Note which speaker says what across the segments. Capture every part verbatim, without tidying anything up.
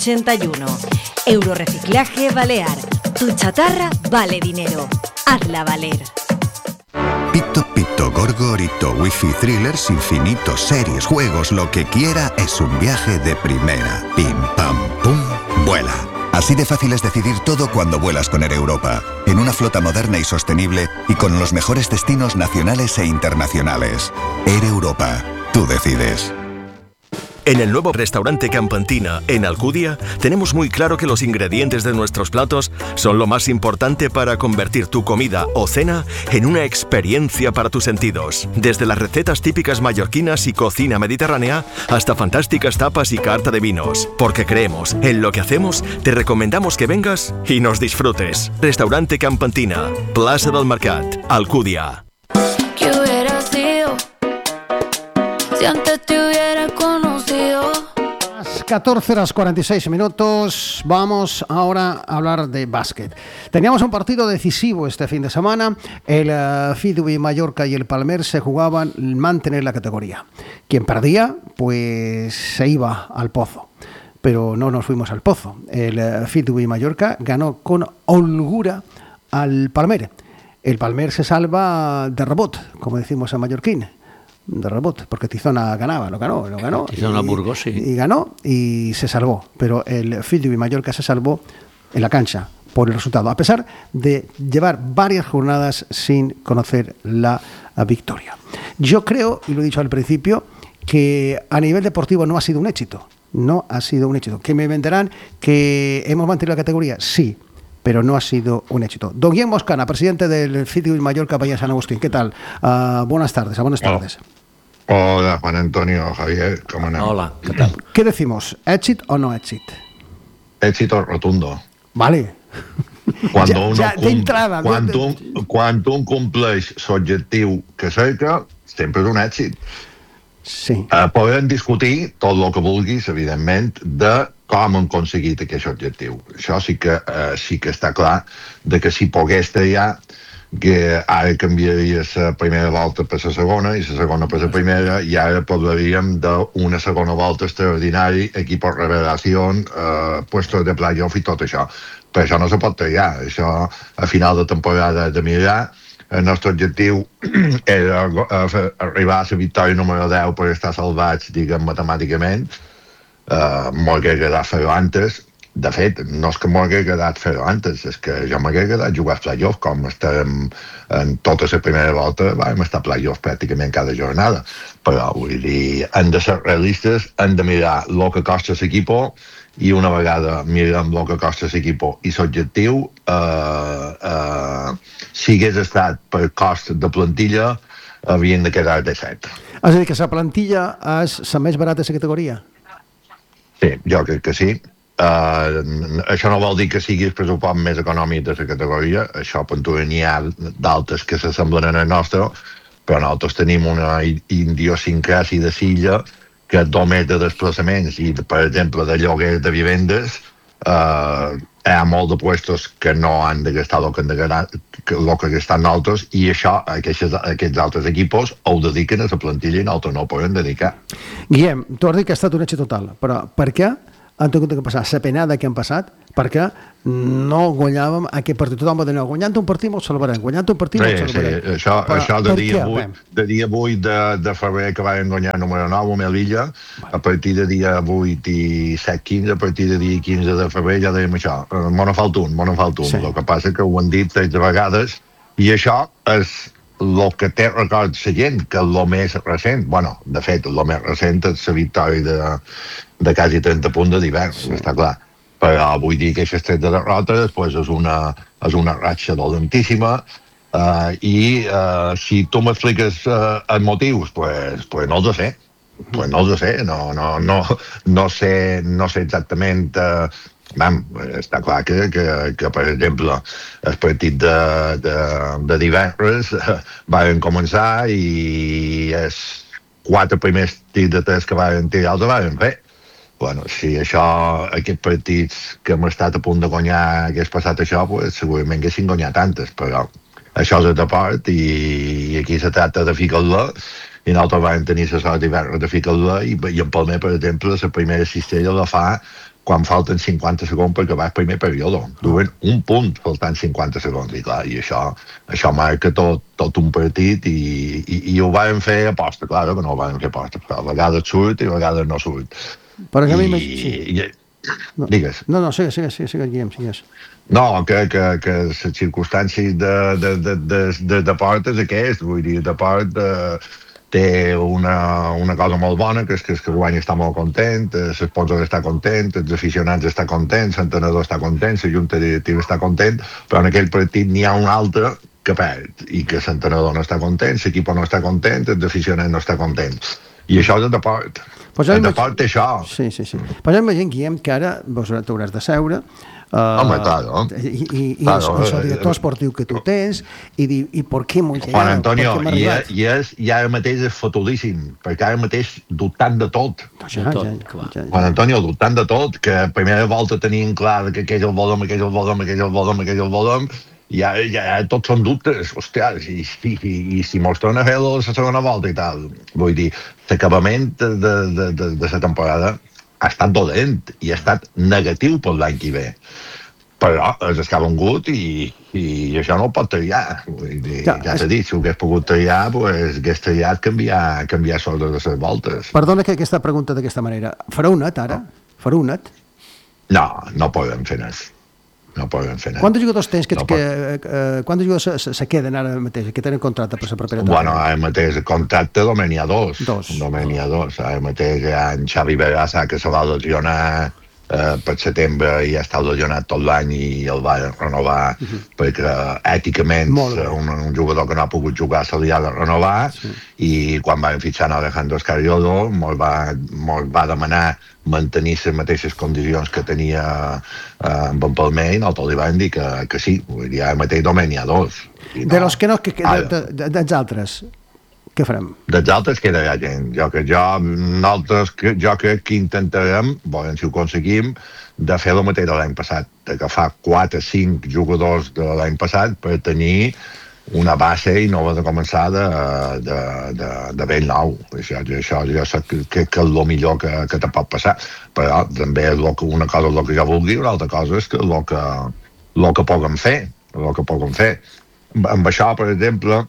Speaker 1: ochenta y uno. Euroreciclaje Balear. Tu chatarra vale dinero. Hazla valer.
Speaker 2: Pito, pito, gorgorito, wifi, thrillers, infinitos, series, juegos, lo que quiera es un viaje de primera. Pim, pam, pum, vuela. Así de fácil es decidir todo cuando vuelas con Air Europa. En una flota moderna y sostenible y con los mejores destinos nacionales e internacionales. Air Europa. Tú decides.
Speaker 3: En el nuevo restaurante Campantina, en Alcudia, tenemos muy claro que los ingredientes de nuestros platos son lo más importante para convertir tu comida o cena en una experiencia para tus sentidos. Desde las recetas típicas mallorquinas y cocina mediterránea hasta fantásticas tapas y carta de vinos. Porque creemos en lo que hacemos, te recomendamos que vengas y nos disfrutes. Restaurante Campantina, Plaza del Mercat, Alcudia.
Speaker 4: ¿Qué hubiera sido si antes te hubiera conocido?
Speaker 5: catorce horas cuarenta y seis minutos. Vamos ahora a hablar de básquet. Teníamos un partido decisivo este fin de semana. El uh, Fidui Mallorca y el Palmer se jugaban mantener la categoría. Quien perdía, pues se iba al pozo. Pero no nos fuimos al pozo. El uh, Fidui Mallorca ganó con holgura al Palmer. El Palmer se salva de rebot, como decimos en mallorquín. De rebot, porque Tizona ganaba, lo ganó, lo ganó.
Speaker 6: Tizona
Speaker 5: y,
Speaker 6: Burgos, sí.
Speaker 5: Y ganó y se salvó. Pero el Fidui Mallorca se salvó en la cancha por el resultado, a pesar de llevar varias jornadas sin conocer la victoria. Yo creo, y lo he dicho al principio, que a nivel deportivo no ha sido un éxito. No ha sido un éxito. ¿Que me venderán que hemos mantenido la categoría? Sí, pero no ha sido un éxito. Don Guillem Moscana, presidente del Fidui Mallorca Bahía San Agustín. ¿Qué tal? Uh, buenas tardes, buenas tardes.
Speaker 7: Hola, Juan Antonio, Javier, ¿cómo no?
Speaker 6: Hola, ¿qué tal?
Speaker 5: ¿Qué decimos? ¿Éxit o no éxit?
Speaker 7: Éxito rotundo.
Speaker 5: Vale.
Speaker 7: Quan
Speaker 5: ja,
Speaker 7: uno
Speaker 5: ja,
Speaker 7: cum,
Speaker 5: d'entrada.
Speaker 7: Quan, un, quan un compleix l'objectiu que cerca, sempre és un èxit.
Speaker 5: Sí.
Speaker 7: Uh, podem discutir tot el que vulguis, evidentment, de com han aconseguit aquest objectiu. Això sí que, uh, sí que està clar de que si pogués triar, que ara canviaria la primera volta per la segona i la segona per la primera i ara parlaríem d'una segona volta extraordinari, equipos revelació, eh, puestos de playoff i tot això. Per això no se pot triar. Això a final de temporada de mirar. El nostre objectiu era arribar a la victòria número deu per estar salvats, diguem, matemàticament. Uh, m'ho hauria agradat fer-ho antes. De fet, no és que m'ho hauria agradat fer-ho antes, és que jo m'hauria agradat jugar als playoffs, com estem en tota la primera volta, vam estar a playoffs pràcticament cada jornada. Però, vull dir, hem de ser realistes, hem de mirar el que costa l'equip i una vegada mirem el que costa l'equip i l'objectiu, eh, eh, si hagués estat per cost de plantilla, havien de quedar de set.
Speaker 5: És a dir, que la plantilla és la més barata de la categoria?
Speaker 7: Sí, jo crec que sí. Uh, això no vol dir que sigui el pressupost més econòmic de la categoria, això per tu n'hi ha d'altres que s'assemblen al nostre, però nosaltres tenim una idiosincràsia de silla que només de desplaçaments i, per exemple, de lloguer de vivendes, uh, hi ha molt de puestos que no han de gastar el que han de gastar, el que gastan nosaltres, i això, aquests, aquests altres equipos ho dediquen a la plantilla i nosaltres no ho poden dedicar.
Speaker 5: Guillem, tu has dit que ha estat un èxit total, però per què han tingut que passar la penada que han passat perquè no guanyàvem aquest partit? Tothom va dir, no, guanyant un partit molt salvarem, guanyant un partit molt salvarem.
Speaker 7: Sí, sí, això, però, això de, dia vuit, de dia vuit de, de febrer que van guanyar número nou a Melilla, a partir de dia vuit i set quinze, a partir de dia quinze de febrer ja dèiem això, m'ho en falta un, m'ho en falta un. Sí. El que passa que ho han dit tretze vegades i això és el que té record la gent, que és el més recent. Bueno, de fet, el més recent és la victòria de, de quasi trenta punts d'hivern, sí. Està clar. Però vull dir que aquestes tretze derrotes pues, és, una, és una ratxa dolentíssima uh, i uh, si tu m'expliques uh, els motius, pues, pues no els sé. Pues no els sé, no, no, no, no sé, no sé exactament... Uh, Vam, està clar que, que, que, per exemple, el partit de, de, de divendres eh, van començar i els quatre primers tirs de tres que van tirar els van fer. Bueno, si això, aquests partits que hem estat a punt de guanyar hagués passat això, pues, segurament haguessin guanyat tantes, però això és el deport i, i aquí se tracta de ficar-la i nosaltres vam tenir la sort d'hivern de ficar-la i, i en Palmer, per exemple, la primera cistella la fa quan falten cinquanta segons per acabar el primer període. Duen un punt faltant cinquanta segons. I clar, i això, això marca tot, tot un partit i, i, i ho van fer aposta, clar, que no ho van fer aposta. A vegades surt i a vegades no surt.
Speaker 5: Però que a mi
Speaker 7: I,
Speaker 5: sí.
Speaker 7: i,
Speaker 5: no,
Speaker 7: digues.
Speaker 5: No, no, sigue, sigue, sigue, sigue, Guillem, sigues.
Speaker 7: No, que, que, que les circumstàncies de, de, de, de, de, de port és aquest, vull dir, de port de, té una, una cosa molt bona, que és que, és que el guany està molt content, l'esponsor està content, els aficionats està content, l'entrenador està content, la junta directiva està content, però en aquell partit n'hi ha un altre que perd, i que l'entrenador no està content, l'equip no està content, els aficionats no està content. I això és el deport.
Speaker 5: Pues
Speaker 7: el deport té això.
Speaker 5: Sí, sí, sí. Però jo imagino, Guillem, que ara vos t'hauràs de seure, Uh,
Speaker 7: Home, claro.
Speaker 5: I, i, i
Speaker 7: claro,
Speaker 5: el, el director esportiu que tu tens i dir, i per què m'ho
Speaker 7: Juan Antonio, i, i, és, i ara mateix és fotudíssim, perquè ara mateix dubtant de tot.
Speaker 5: No, ja,
Speaker 6: tot,
Speaker 5: ja, ja, ja.
Speaker 7: Juan Antonio, dubtant de tot, que a primera volta tenien clar que aquell el volem, aquell el volem, aquell el volem, aquell el volem, i ara ja tots són dubtes, hòstia, i, i, i, i si mos torna a fer la segona volta i tal. Vull dir, l'acabament de, de, de, de, de la temporada ha estat dolent i ha estat negatiu per l'any que ve. Però és que ha vengut i, i això no ho pot triar. Vull dir, ja ja t'he dit, si ho hagués pogut triar, pues, hagués triat canviar, canviar l'ordre de les voltes.
Speaker 5: Perdona que aquesta pregunta d'aquesta manera. Fareu net, ara? Fareu net?
Speaker 7: No, no podem fer res. No podem fer res.
Speaker 5: Quants jugadors tens que,
Speaker 7: no
Speaker 5: que, eh, quants jugadors se, se queden ara mateix, que tenen contracte per la propera temporada?
Speaker 7: Bueno, ara mateix el contracte només n'hi ha dos.
Speaker 5: Dos.
Speaker 7: Només n'hi ha dos. Ara mateix en Xavi Berassa, que se va lesionar eh, per setembre i ha estat lesionat tot l'any i el va renovar uh -huh. perquè èticament un, un jugador que no ha pogut jugar se li ha de renovar sí. I quan van fitxar Alejandro Scariolo mos va, mos va demanar mantenir les mateixes condicions que tenia eh, amb en Palmer i nosaltres li vam dir que, que sí, vull dir, ara mateix només n'hi ha dos. No,
Speaker 5: de los que no, que, que, de, de, de, dels altres, què farem?
Speaker 7: Dels altres quedarà gent. Jo, que jo, nosaltres, que, jo crec que intentarem, veurem si ho aconseguim, de fer el mateix de l'any passat, d'agafar quatre o cinc jugadors de l'any passat per tenir una base i no haver de començar de, de, de, de ben nou. Això, això jo sé que, que, que és el millor que, que te pot passar, però també és que, una cosa és el que jo vulgui, una altra cosa és que el que, el que puguem fer, el que puguem fer. Amb això, per exemple,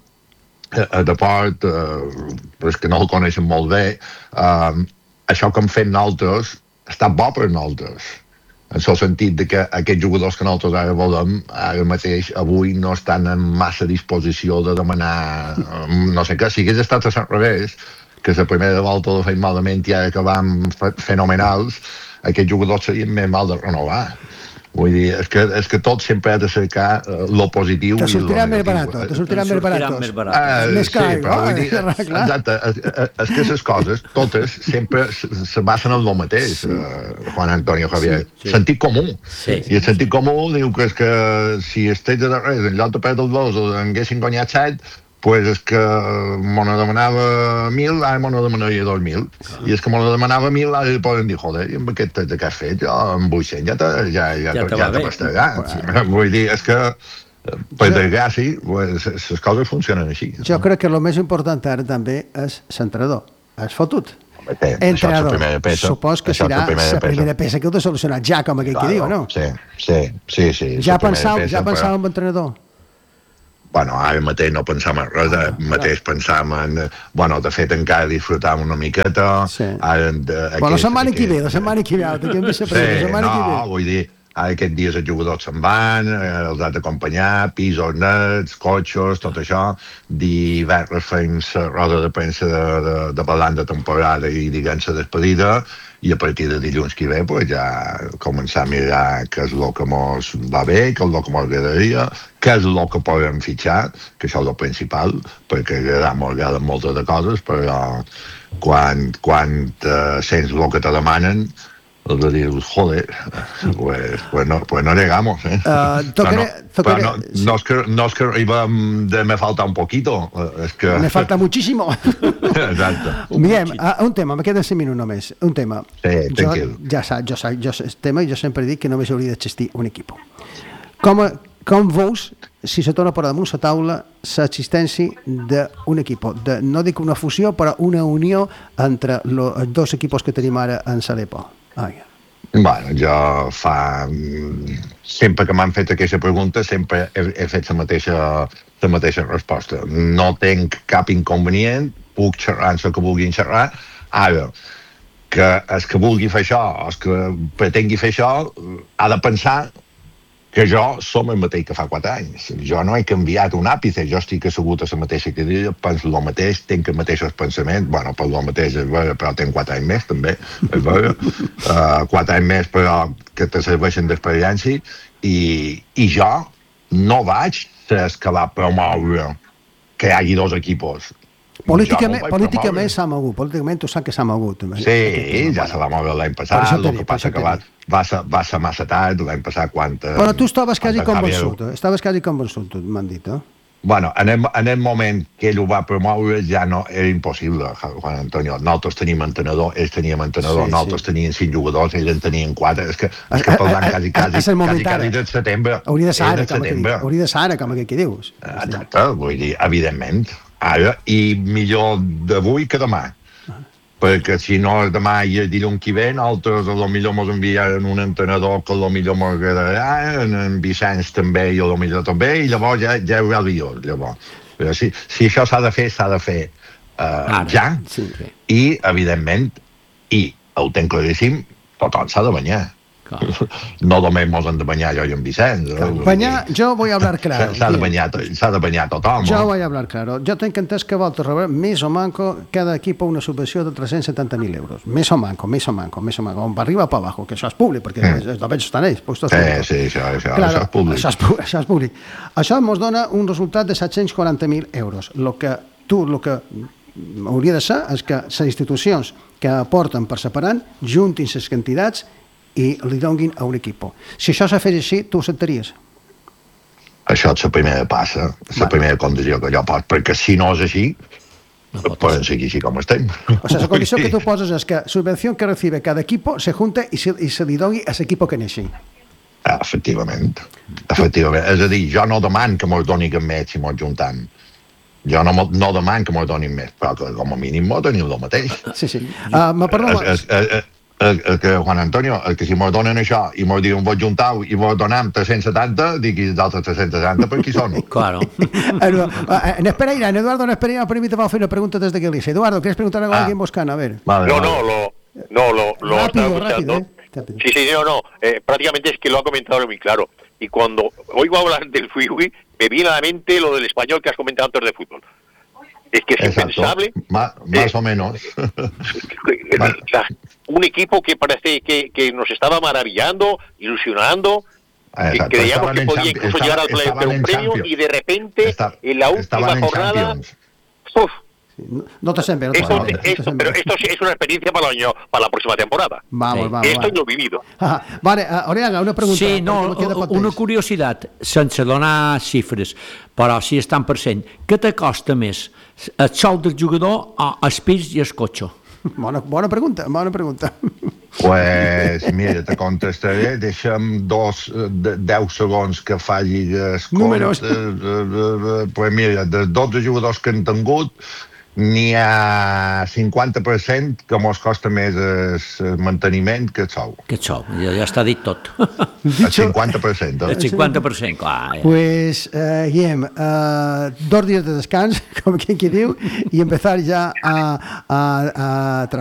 Speaker 7: a deport, eh, però és que no el coneixen molt bé, eh, això que hem fet nosaltres està bo per nosaltres, en el sentit de que aquests jugadors que nosaltres ara volem, ara mateix, avui no estan en massa disposició de demanar no sé què. Si hagués estat al revés, que la primera volta ho feim malament i ara que vam fenomenals, aquests jugadors serien més mal de renovar. Vull dir, és que, és que tot sempre ha de cercar uh, lo positiu.
Speaker 5: Te sortirà més barat, te sortirà més barat.
Speaker 7: Uh, més car, sí, però vull dir, exacte, és, és que les coses, totes, sempre se basen en el mateix, sí. uh, Juan Antonio Javier. Sí, sí. Sentit comú. Sí, I el sentit comú diu que és que si estigués de res, en lloc de perdre els dos o haguessin guanyat set, pues és que m'ho demanava mil, ara m'ho demanaria dos mil. I és que m'ho demanava mil, ara li poden dir, joder, i amb aquest que has fet, jo amb vuitcent ja te, ja, ja, ja, ja te bastarà. Sí. Vull dir, és que, per desgràcia, pues, les coses funcionen així.
Speaker 5: Jo crec que el més important ara també és l'entrenador. És fotut. Entrenador. Supos que serà la primera peça que heu de solucionar ja, com aquell que diu, no?
Speaker 7: Sí, sí, sí. sí
Speaker 5: ja pensau en entrenador?
Speaker 7: Bueno, ara mateix no pensam en res, ara mateix pensam en... Bueno, de fet, encara disfrutam una miqueta...
Speaker 5: Sí. Ara, bueno, la setmana que ve, la setmana que ve, la setmana que ve.
Speaker 7: No, vull dir, ara aquests dies els jugadors se'n van, els han d'acompanyar, pisos nets, cotxes, tot això. Divendres fem la roda de premsa de, de, de balanç de temporada i, diguem, la despedida, i a partir de dilluns que ve pues, ja començar a mirar què és el que mos va bé, què és el que mos agradaria, què és el que podem fitxar, que això és el principal, perquè m'agraden moltes de coses, però quan, quan uh, sents el que te demanen, els de dir, joder, pues, pues, no, pues no llegamos, ¿eh?
Speaker 5: Uh, tocaré,
Speaker 7: no, tocaré, no, sí. no, es que, no es que arribem de me falta un poquito, es que...
Speaker 5: Me falta muchísimo.
Speaker 7: Exacte.
Speaker 5: Mirem, uh, un tema, me queden cinc minuts només, un tema.
Speaker 7: Sí, tranquil.
Speaker 5: Jo, ja saps, jo saps, jo el tema, i jo sempre dic que només hauria d'existir un equip. Com, com veus, si se torna per damunt la taula, l'existència d'un equip, de, no dic una fusió, però una unió entre lo, els dos equips que tenim ara en Salepo? Ah, ja.
Speaker 7: Bueno, jo fa... Sempre que m'han fet aquesta pregunta, sempre he, he fet la mateixa, la mateixa resposta. No tinc cap inconvenient, puc xerrar amb el que vulguin xerrar. Ara, que el que vulgui fer això, o el que pretengui fer això, ha de pensar que jo som el mateix que fa quatre anys. Jo no he canviat un àpice, jo estic assegut a la mateixa cadira, penso el mateix, tinc els mateixos pensaments, bueno, per el mateix és vera, però tinc quatre anys més, també, és vera. Uh, quatre anys més, però que te serveixen d'experiència, i, i jo no vaig ser el que va promoure que hi hagi dos equipos.
Speaker 5: Políticament, no políticament s'ha mogut, políticament tu saps que s'ha mogut. També.
Speaker 7: Sí, ja se va moure l'any passat, el que passa que va, va, ser, va ser massa tard l'any passat quan...
Speaker 5: Però tu estaves quasi convençut, eh? estaves quasi convençut, m'han dit, eh?
Speaker 7: Bueno, en el, en el moment que ell ho va promoure ja no era impossible, Juan Antonio. Nosaltres teníem entenedor, ells teníem entenedor, sí, nosaltres sí. teníem cinc jugadors, ells en tenien quatre. És que, és que parlant quasi, quasi, quasi, quasi del setembre.
Speaker 5: Hauria de ser ara, com aquí, hauria de ser ara, com aquí dius.
Speaker 7: Exacte, vull dir, evidentment. Ara, i millor d'avui que demà. Ah. Perquè si no demà i el dilluns que ve, altres a lo millor mos enviaren un entrenador que a lo millor m'agradarà, en Vicenç també i a lo millor també, i llavors ja, ja hi haurà millor, llavors. Però si, si això s'ha de fer, s'ha de fer uh, ja, sí, sí. I, evidentment, i ho tenc claríssim, tothom s'ha de banyar. Claro. No només mos hem de banyar jo i en Vicenç.
Speaker 5: Claro. Banyar, yo voy a hablar claro.
Speaker 7: S'ha de banyar, s'ha de banyar tothom.
Speaker 5: Yo voy a hablar claro. Jo tenc entès que vosaltres rebeu més o manco cada equip una subvenció de tres-cents setanta mil euros. Més o manco, més o manco, més o manco. On va arriba per abajo, que això és públic, perquè mm. els veig estan ells. Pues,
Speaker 7: sí, sí, això, això, claro, això és públic.
Speaker 5: Això és, això és públic. Això ens dona un resultat de set-cents quaranta mil euros. Lo que tu, lo que hauria de ser és que les institucions que aporten per separat juntin les quantitats i li donguin a un equip. Si això s'ha fet així, tu ho acceptaries?
Speaker 7: Això és la primera passa, la vale. primera condició que jo poso, perquè si no és així, no poden seguir així com estem.
Speaker 5: O sigui, la condició que tu poses és que la subvenció que recibe cada equip se junta i se, i se li doni a l'equip que neixi.
Speaker 7: Efectivament. Efectivament. És a dir, jo no deman que mos doni més si mos juntam. Jo no, no deman que mos donin més, però que com a mínim mos tenim el mateix.
Speaker 5: Sí, sí. Uh, me perdó...
Speaker 7: Es, es, es, El, el que, Juan Antonio, el que si mos donen això i mos diuen vos juntau i vos donem tres-cents setanta, digui d'altres tres-cents setanta per qui són.
Speaker 6: Claro.
Speaker 5: En Espereira, en Eduardo en Espereira, permíteme hacer una pregunta desde Galicia. Eduardo, ¿quieres preguntar algo a alguien Boscana? A ver.
Speaker 8: Vale, no, vale. no, lo, no, lo, lo
Speaker 5: rápido,
Speaker 8: estaba escuchando.
Speaker 5: Rápido, ¿eh?
Speaker 8: Sí, sí, no, no, eh, prácticamente es que lo ha comentado muy claro. Y cuando oigo hablar del Fui, me viene a la mente lo del español que has comentado antes de fútbol. Es que es Exacto. impensable.
Speaker 7: Más, más eh, o menos.
Speaker 8: Un equipo que parece que, que nos estaba maravillando, ilusionando,
Speaker 7: Exacto.
Speaker 8: que creíamos que podía incluso
Speaker 7: estaba,
Speaker 8: llegar al play de un premio
Speaker 7: Champions.
Speaker 8: Y de repente, Está, en la última en jornada... Uf,
Speaker 5: no, no te sembra, no te
Speaker 8: esto,
Speaker 5: sembra,
Speaker 8: esto,
Speaker 5: no te
Speaker 8: pero esto es una experiencia para el año, para la próxima temporada.
Speaker 5: Vamos,
Speaker 8: sí.
Speaker 5: vamos.
Speaker 8: Esto
Speaker 5: vamos.
Speaker 8: lo he vivido.
Speaker 5: Ah, vale, uh, Oriaga, una pregunta.
Speaker 6: Sí, no, una curiositat, sense donar xifres, però si estan per cent. Què te costa més, el sou del jugador o els pis i el cotxe?
Speaker 5: Bona, bona pregunta, bona pregunta.
Speaker 7: Pues, mira, te contestaré, deixa'm dos, de, deu segons que falli els
Speaker 5: Números.
Speaker 7: comptes. Pues mira, dels dotze jugadors que han tingut, n'hi ha cinquanta per cent que mos costa més el manteniment que el sou.
Speaker 6: Que el sou, ja, ja està dit tot.
Speaker 7: El cinquanta per cent.
Speaker 6: El cinquanta per cent, clar. Ja.
Speaker 5: Pues, uh, Guillem, uh, dos dies de descans, com qui diu, i empezar ja a, a, a trabajar.